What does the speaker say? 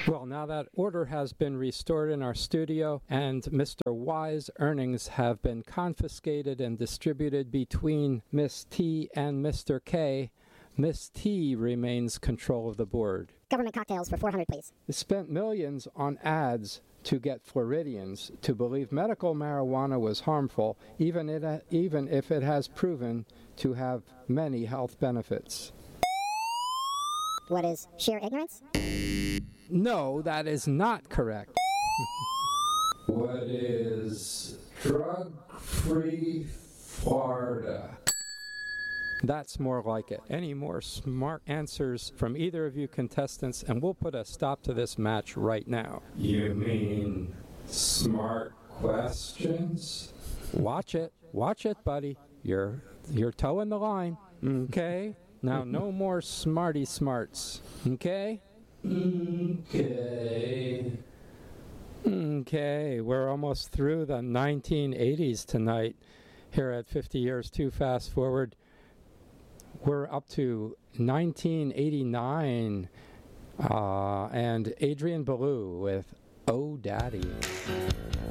Well, now that order has been restored in our studio and Mr. Y's earnings have been confiscated and distributed between Miss T and Mr. K, Miss T remains control of the board. Government cocktails for 400, please. Spent millions on ads to get Floridians to believe medical marijuana was harmful, even if it has proven to have many health benefits. What is sheer ignorance? No, that is not correct. What is drug-free Florida? That's more like it. Any more smart answers from either of you contestants, and we'll put a stop to this match right now. You mean smart questions? Watch it, buddy. You're toeing the line, okay? Now, no more smarty smarts, okay? Okay, we're almost through the 1980s tonight here at 50 Years Too Fast Forward. We're up to 1989 and Adrian Belew with Oh Daddy.